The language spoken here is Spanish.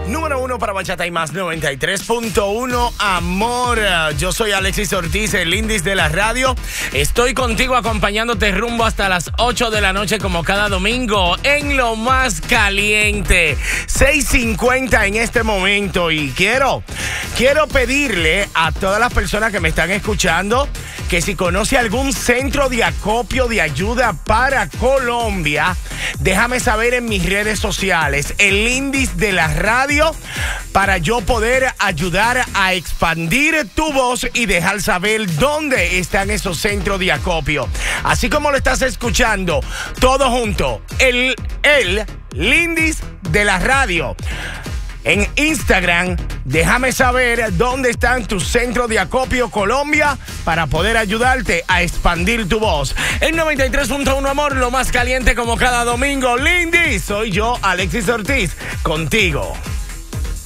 Número 1 para Bachata y Más 93.1 Amor. Yo soy Alexis Ortiz, el Lindis de la radio. Estoy contigo acompañándote rumbo hasta las 8 de la noche como cada domingo en lo más caliente. 6:50 en este momento y quiero pedirle a todas las personas que me están escuchando que si conoce algún centro de acopio de ayuda para Colombia, déjame saber en mis redes sociales, el Lindis de la radio, para yo poder ayudar a expandir tu voz y dejar saber dónde están esos centros de acopio. Así como lo estás escuchando, todo junto, el Lindis de la radio. En Instagram, déjame saber dónde están tus centros de acopio Colombia para poder ayudarte a expandir tu voz. En 93.1 Amor, lo más caliente como cada domingo. Lindis, soy yo, Alexis Ortiz, contigo.